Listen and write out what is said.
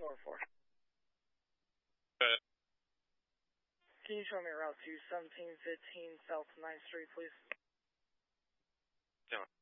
North 4. Good. Can you show me route to 1715 South 9th Street, please? Yeah.